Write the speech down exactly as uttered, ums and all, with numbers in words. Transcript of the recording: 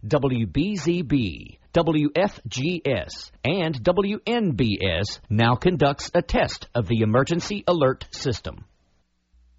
W B Z B, W F G S, and W N B S now conducts a test of the Emergency Alert System.